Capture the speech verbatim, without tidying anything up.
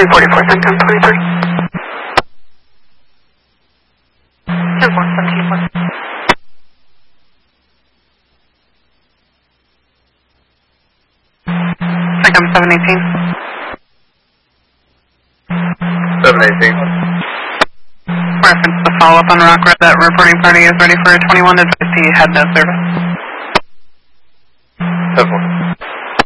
three forty-four, ten twenty-three. ten four, seventeen four. Second, seven eighteen. seven eighteen. Reference the follow-up on Rock Red. That reporting party is ready for twenty-one. Advise he had no service. ten four.